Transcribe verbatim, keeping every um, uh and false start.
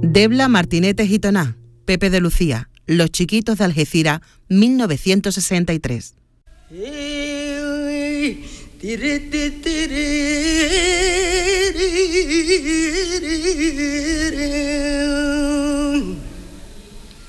Debla Martinete Gitoná, Pepe de Lucía, Los chiquitos de Algeciras, mil novecientos sesenta y tres.